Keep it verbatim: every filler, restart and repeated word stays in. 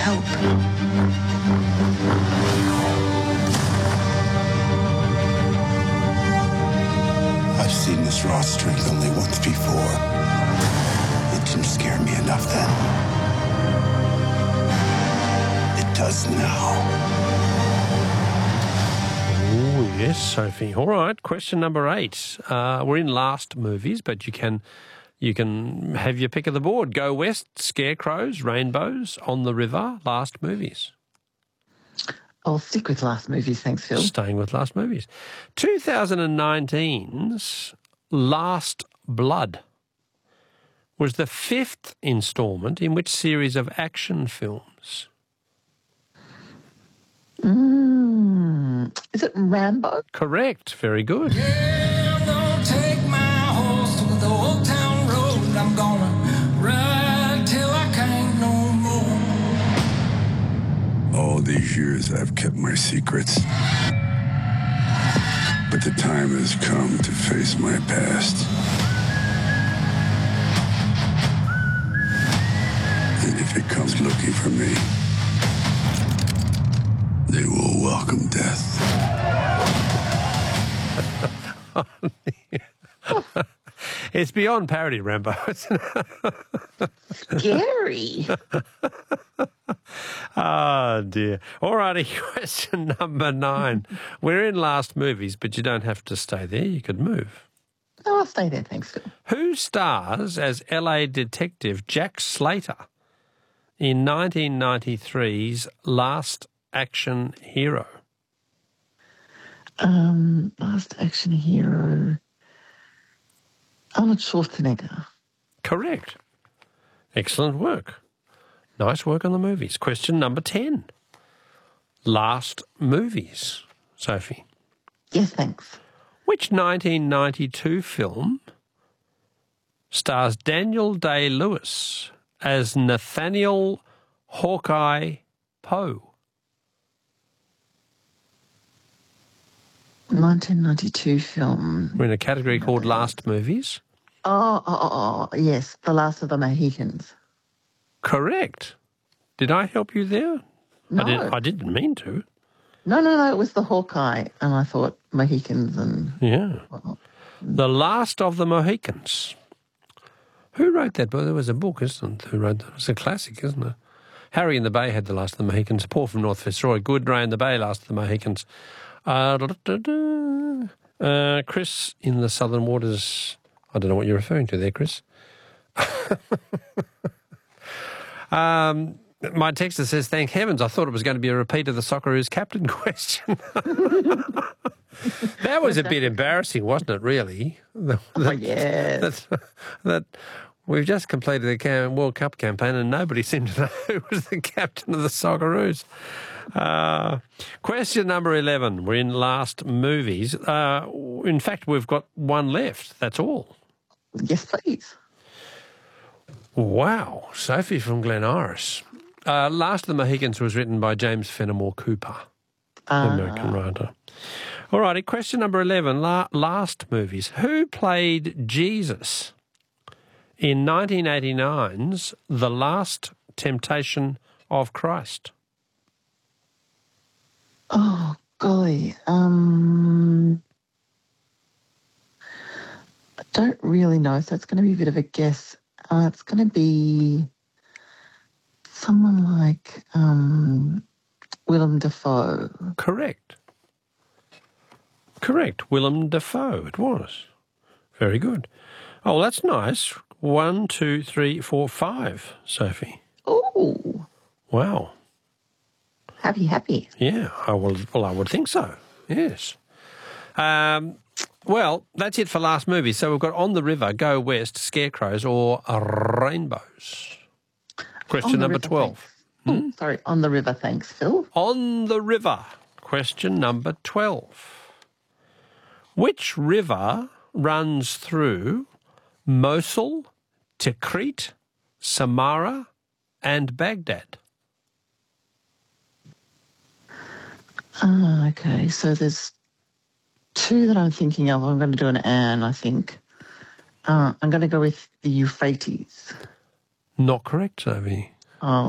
help. I've seen this raw strength only once before. It didn't scare me enough then. It does now. Oh, yes, Sophie. All right, question number eight. Uh, we're in last movies, but you can you can have your pick of the board. Go West, Scarecrows, Rainbows, On the River, last movies. I'll stick with last movies, thanks, Phil. Staying with last movies. twenty nineteen's Last Blood was the fifth instalment in which series of action films? Mm, is it Rambo? Correct. Very good. Yeah, I'm gonna take my horse to the old town road. I'm gonna ride till I can't no more. All these years I've kept my secrets. But the time has come to face my past. And if it comes looking for me, they will welcome death. It's beyond parody, Rambo, isn't it? Scary. Oh, dear. All righty, question number nine. We're in last movies, but you don't have to stay there. You could move. No, I'll stay there, thanks, Phil. Who stars as L A detective Jack Slater in nineteen ninety-three's Last Action Hero? Um, last action hero. Arnold Schwarzenegger. Correct. Excellent work. Nice work on the movies. Question number ten. Last movies, Sophie. Yes, thanks. Which nineteen ninety-two film stars Daniel Day-Lewis as Nathaniel Hawkeye Poe? nineteen ninety-two film. We're in a category called Last Movies. Oh, oh, oh, oh, yes, The Last of the Mohicans. Correct. Did I help you there? No. I, did, I didn't mean to. No, no, no, it was the Hawkeye, and I thought Mohicans and... Yeah. Well, The Last of the Mohicans. Who wrote that book? There was a book, isn't it? Who wrote that? It's a classic, isn't it? Harry in the Bay had The Last of the Mohicans. Paul from North Fitzroy. Good Ray in the Bay, Last of the Mohicans. Uh, da, da, da, uh, Chris in the Southern Waters. I don't know what you're referring to there, Chris. um, my texter says, thank heavens, I thought it was going to be a repeat of the Socceroos captain question. That was a bit embarrassing, wasn't it, really? That, oh, yeah. That, that we've just completed the cam- World Cup campaign and nobody seemed to know who was the captain of the Socceroos. Uh, question number eleven. We're in last movies. Uh, in fact, we've got one left. That's all. Yes, please. Wow. Sophie from Glen Iris. Uh, Last of the Mohicans was written by James Fenimore Cooper, Uh, the American writer. All righty, question number eleven. La- last movies. Who played Jesus in nineteen eighty-nine's The Last Temptation of Christ? Oh, golly. Um, I don't really know, so it's going to be a bit of a guess. Uh, it's going to be someone like um, Willem Dafoe. Correct. Correct. Willem Dafoe, it was. Very good. Oh, that's nice. One, two, three, four, five, Sophie. Oh, Wow. happy, happy. Yeah, I will, well, I would think so, yes. Um, well, that's it for last movie. So we've got On the River, Go West, Scarecrows, or Rainbows. Question On the number river, twelve. thanks. Oh, sorry, On the River, thanks, Phil. On the River. Question number twelve. Which river runs through Mosul, Tikrit, Samarra, and Baghdad? Ah, okay, so there's two that I'm thinking of. I'm going to do an and, I think. Uh, I'm going to go with the Euphrates. Not correct, Sophie. Oh,